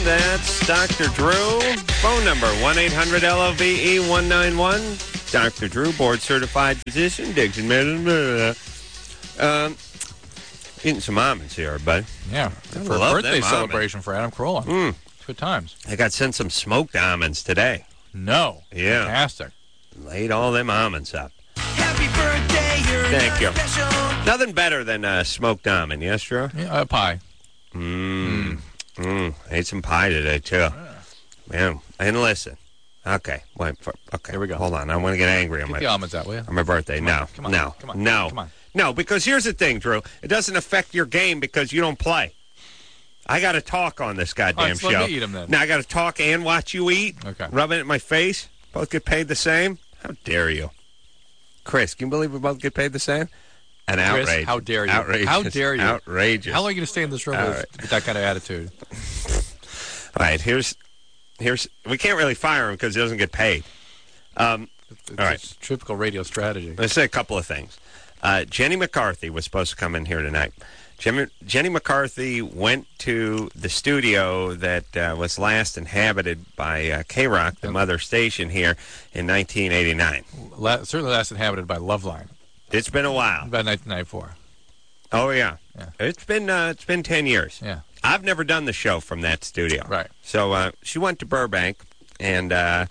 That's Dr. Drew. Phone number 1-800-LOVE-191. Dr. Drew, board-certified physician, Dixon. Eating some almonds here, bud. Yeah, for a birthday celebration for Adam Carolla. Good times. I got sent some smoked almonds today. No. Yeah. Fantastic. Laid all them almonds up. Happy birthday, you're Thank you. special. Nothing better than smoked almond, yes, Drew? Yeah, pie. Ate some pie today, too. Man, and listen. Okay, okay. Here we go. Hold on, I want to get angry on Get the almonds out, will you? my birthday. No, Come on. no, Come on. no. Come on. No, because here's the thing, Drew. It doesn't affect your game because you don't play. I got to talk on this goddamn so show. let me eat 'em then. Now I got to talk and watch you eat. Okay. Rubbing it in my face. Both get paid the same. How dare you, Chris? Can you believe we both get paid the same? An Chris, outrage. how dare you? Outrageous. How dare you? Outrageous. How long are you going to stay in this room with that kind of attitude? All right. Here's. We can't really fire him because he doesn't get paid. It's all right. a typical radio strategy. Let's say a couple of things. Jenny McCarthy was supposed to come in here tonight. Jenny McCarthy went to the studio that was last inhabited by K-Rock, the mother station here, in 1989. Certainly last inhabited by Loveline. It's been a while. About 1994. Oh, yeah. Yeah. It's been 10 years. Yeah. I've never done the show from that studio. Right. So she went to Burbank and...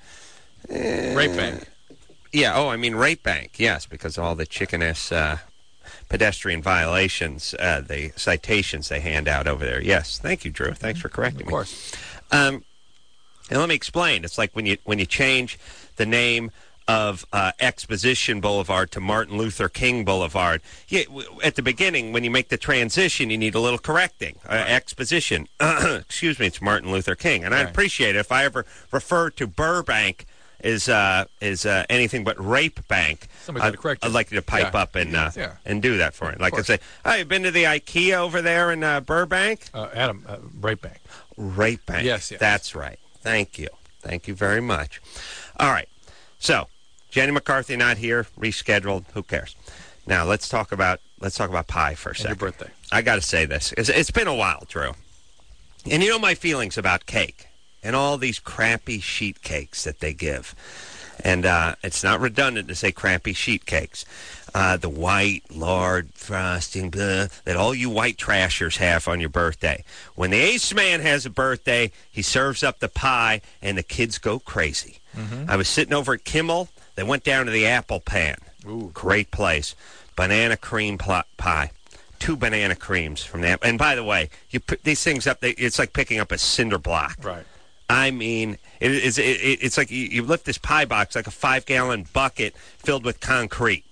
Rape Bank. Yeah, Rape Bank, yes, because of all the chicken-ass pedestrian violations, the citations they hand out over there. Yes, thank you, Drew. Thanks for correcting me. Of course. And let me explain. It's like when you change the name of Exposition Boulevard to Martin Luther King Boulevard. At the beginning, when you make the transition, you need a little correcting. Exposition. Excuse me, it's Martin Luther King. And I'd appreciate it if I ever refer to Burbank is anything but Rape Bank. Somebody's got to correct you. I'd like you to pipe up and do that for me. Like I say, oh, you've been to the IKEA over there in Burbank? Adam, Rape Bank. Rape Bank. Yes. That's right. Thank you. Thank you very much. All right. So, Jenny McCarthy not here, rescheduled. Who cares? Now let's talk about pie for a second. Your birthday. I got to say this. It's been a while, Drew. And you know my feelings about cake and all these crappy sheet cakes that they give. And it's not redundant to say crappy sheet cakes. The white lard frosting that all you white trashers have on your birthday. When the ace man has a birthday, he serves up the pie, and the kids go crazy. Mm-hmm. I was sitting over at Kimmel. They went down to the Apple Pan. Ooh. Great place. Banana cream pie. 2 banana creams from the Apple. And by the way, you put these things up, it's like picking up a cinder block. Right. I mean, it's like you lift this pie box like a 5-gallon bucket filled with concrete.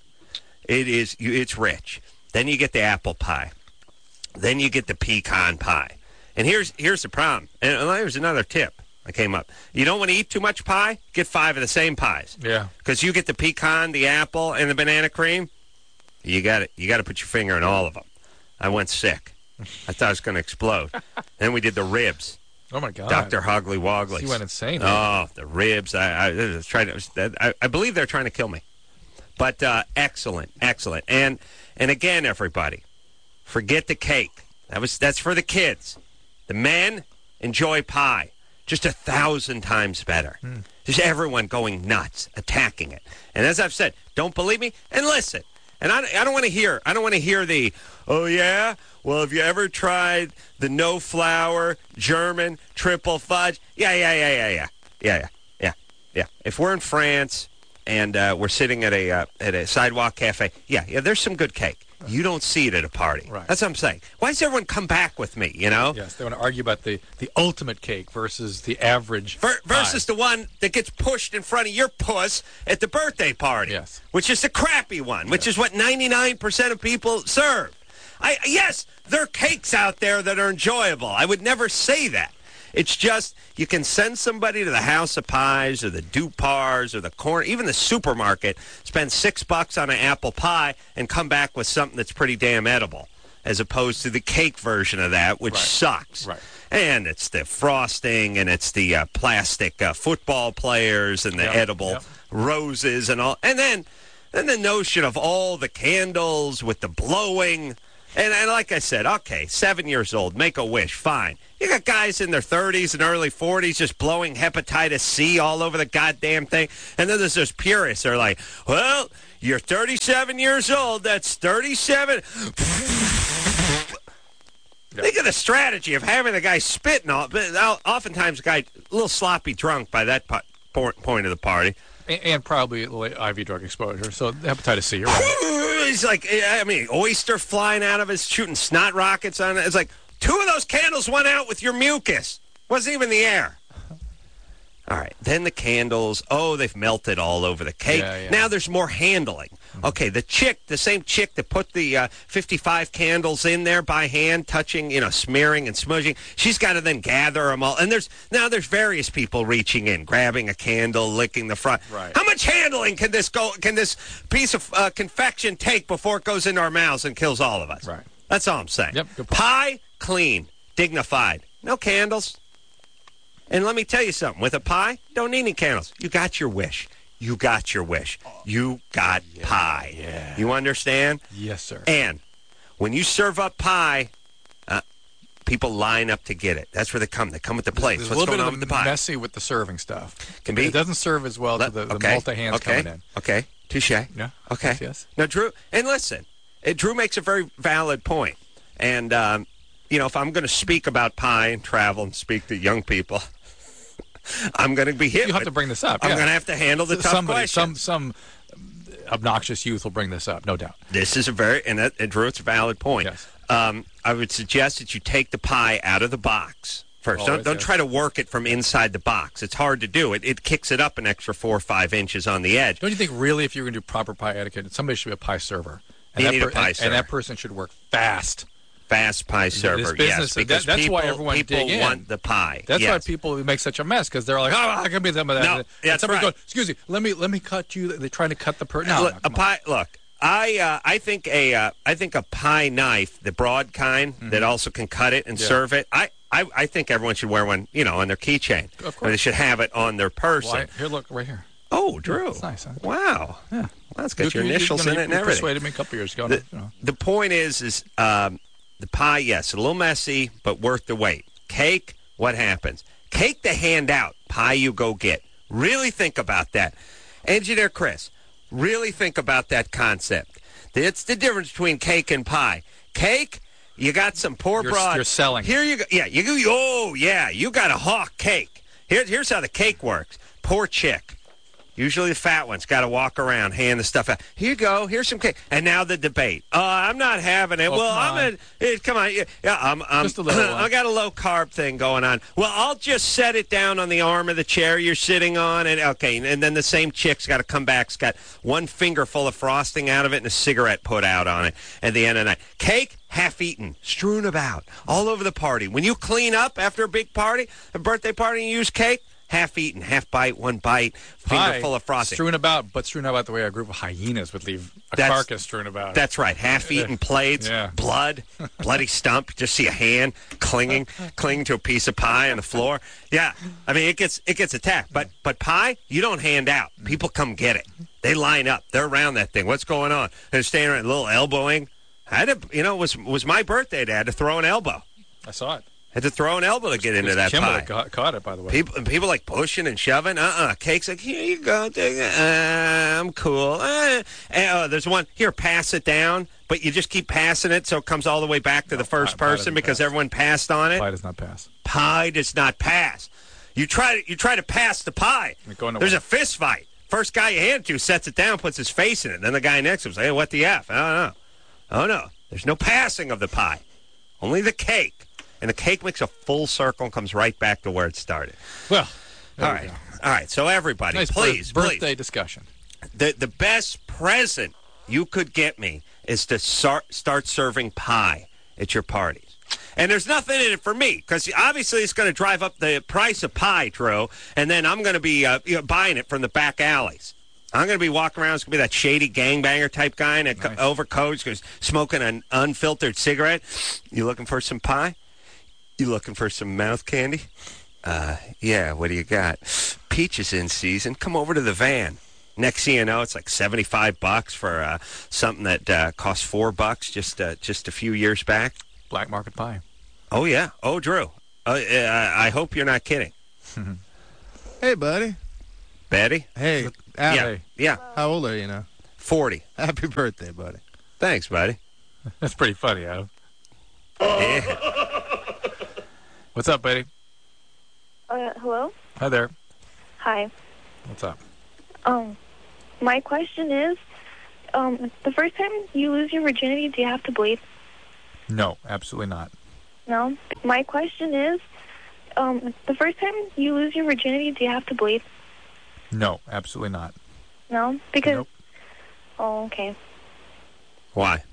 It's rich. Then you get the apple pie. Then you get the pecan pie. And here's the problem. And here's another tip that came up. You don't want to eat too much pie? Get 5 of the same pies. Yeah. Because you get the pecan, the apple, and the banana cream. You got to put your finger in all of them. I went sick. I thought I was going to explode. Then we did the ribs. Oh, my God. Dr. Hoggly Woggly. You went insane. Oh, the ribs. I believe they're trying to kill me. But excellent. And again, everybody, forget the cake. That's for the kids. The men enjoy pie. Just 1,000 times better. Just everyone going nuts, attacking it. And as I've said, don't believe me? And listen. And I don't want to hear the, oh, yeah? Well, have you ever tried the no-flour German triple fudge? Yeah. If we're in France and we're sitting at a sidewalk cafe, yeah, there's some good cake. You don't see it at a party. Right. That's what I'm saying. Why does everyone come back with me, you know? Yes, they want to argue about the ultimate cake versus the average versus pie. the one that gets pushed in front of your puss at the birthday party. Yes. Which is the crappy one, which is what 99% of people serve. Yes, there are cakes out there that are enjoyable. I would never say that. It's just you can send somebody to the House of Pies or the Dupars or the corner, even the supermarket, spend $6 on an apple pie and come back with something that's pretty damn edible, as opposed to the cake version of that, which sucks. Right. And it's the frosting and it's the plastic football players and the edible roses and all. And then the notion of all the candles with the blowing. And like I said, okay, 7 years old, make a wish, fine. You got guys in their 30s and early 40s just blowing hepatitis C all over the goddamn thing. And then there's those purists that are like, well, you're 37 years old. That's 37. Think of the strategy of having the guy spitting all. But oftentimes, the guy a little sloppy drunk by that point of the party. And probably IV drug exposure. So hepatitis C, you're right. He's like, I mean, oyster flying out of his, shooting snot rockets on it. It's like, 2 of those candles went out with your mucus. Wasn't even in the air. All right. Then the candles. Oh, they've melted all over the cake. Yeah. Now there's more handling. Okay, the same chick that put the 55 candles in there by hand, touching, smearing and smudging, she's got to then gather them all. And there's various people reaching in, grabbing a candle, licking the front. Right. How much handling can this piece of confection take before it goes into our mouths and kills all of us? Right. That's all I'm saying. Yep, good point. Pie, clean, dignified. No candles. And let me tell you something. With a pie, don't need any candles. You got your wish. You got your wish. You got pie. Yeah. You understand? Yes, sir. And when you serve up pie, people line up to get it. That's where they come. They come with the plates. There's What's a little going bit on of with the pie? messy with the serving stuff. Can be. It doesn't serve as well to the multi-hands coming in. Okay. Touche. Yeah. Okay. Yes. Now, Drew, and listen, Drew makes a very valid point. And, if I'm going to speak about pie and travel and speak to young people, I'm going to be hit. You have to bring this up. I'm going to have to handle the tough questions. Some obnoxious youth will bring this up, no doubt. This is and Drew, it's a valid point. Yes. I would suggest that you take the pie out of the box first. Don't try to work it from inside the box. It's hard to do. It kicks it up an extra 4 or 5 inches on the edge. Don't you think really if you're going to do proper pie etiquette, somebody should be a pie server? And you need a pie server. And that person should work fast. Fast pie server, business, yes. Because that's why everyone people want the pie. That's why people make such a mess, because they're like, I can be them of that. No, that's right. Goes, excuse me, let me cut you. They're trying to cut the person. No, a pie. Look, I think a pie knife, the broad kind that also can cut it and serve it. I think everyone should wear one, on their keychain. Of course, or they should have it on their person. Here, look right here. Oh, Drew, that's nice. Huh? Wow. Yeah, well, that's got your initials in it and everything. Persuaded me a couple years ago. The point is. The pie, yes, a little messy, but worth the wait. Cake, what happens? Cake to hand out, pie you go get. Really think about that. Engineer Chris, really think about that concept. It's the difference between cake and pie. Cake, you got some poor broad. You're selling. Here you go. Yeah, you got a hawk cake. Here's how the cake works. Poor chick. Usually the fat one's got to walk around, hand the stuff out. Here you go. Here's some cake. And now the debate. I'm not having it. Come on. Yeah, I'm just a little one. I got a low carb thing going on. Well, I'll just set it down on the arm of the chair you're sitting on, and then the same chick's got to come back. It's got one finger full of frosting out of it and a cigarette put out on it at the end of the night. Cake, half-eaten, strewn about all over the party. When you clean up after a big party, a birthday party, and you use cake, half-eaten, half bite, one bite, finger full of frosting. Strewn about the way a group of hyenas would leave a carcass strewn about. That's right. Half-eaten plates, blood, bloody stump. Just see a hand clinging to a piece of pie on the floor. Yeah, I mean it gets attacked. But pie, you don't hand out. People come get it. They line up. They're around that thing. What's going on? They're standing around, a little elbowing. It was my birthday. I had to throw an elbow. I saw it. Had to throw an elbow to get into that Kimball pie. Caught it, by the way. People like pushing and shoving. Cake's like, here you go. I'm cool. There's one, here, pass it down. But you just keep passing it so it comes all the way back to the first person because everyone passed on it. Pie does not pass. Pie does not pass. You try to pass the pie. There's a fist fight. First guy you hand it to sets it down, puts his face in it. Then the guy next to him says, hey, what the F? I don't know. Oh, no. There's no passing of the pie. Only the cake. And the cake makes a full circle and comes right back to where it started. Well, all right. So everybody, nice please. Birthday discussion. The best present you could get me is to start serving pie at your parties. And there's nothing in it for me, because obviously it's going to drive up the price of pie, Drew, and then I'm going to be buying it from the back alleys. I'm going to be walking around. It's going to be that shady gangbanger type guy in an overcoat, smoking an unfiltered cigarette. You looking for some pie? You looking for some mouth candy? Yeah, what do you got? Peaches in season. Come over to the van. Next thing you know, it's like $75 for something that cost $4 just a few years back. Black market pie. Oh yeah. Oh, Drew. I hope you're not kidding. Hey, buddy. Betty? Hey, Al. Yeah. Yeah. How old are you now? 40. Happy birthday, buddy. Thanks, buddy. That's pretty funny, Adam. Yeah. What's up, Betty? Hello? Hi there. Hi. What's up? My question is, the first time you lose your virginity, do you have to bleed? No, absolutely not. No? My question is, the first time you lose your virginity, do you have to bleed? No, absolutely not. No? Because... Nope. Oh, okay. Why?